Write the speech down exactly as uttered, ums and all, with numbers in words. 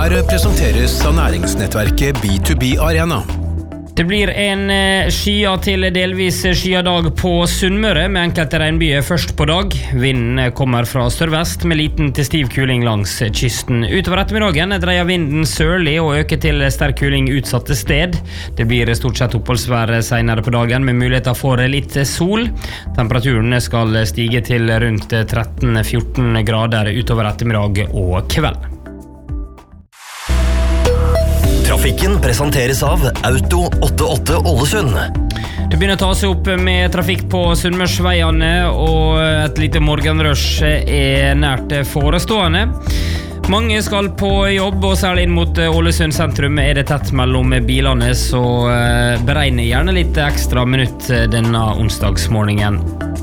Her presenteres av næringsnettverket B to B Arena. Det blir en skya til delvis skya dag på Sunnmøre med enkelte regnbyer først på dag. Vinden kommer fra sørvest med liten til stiv kuling langs kysten. Utover ettermiddagen dreier vinden sørlig og øker til sterk kuling utsatte sted. Det blir stort sett oppholdsvær senere på dagen med muligheter for litt sol. Temperaturen skal stige til rundt tretten til fjorten grader utover ettermiddag og kveld. Trafikken presenteres av Auto åttiåtte Ålesund. Det begynner å ta seg opp med trafikk på Sunnmørsveiene, og et lite morgenrush er nært forestående. Mange skal på jobb, og særlig inn mot Ålesund sentrum er det tett mellom bilene, så beregner gjerne litt ekstra minutt denne onsdagsmorgenen.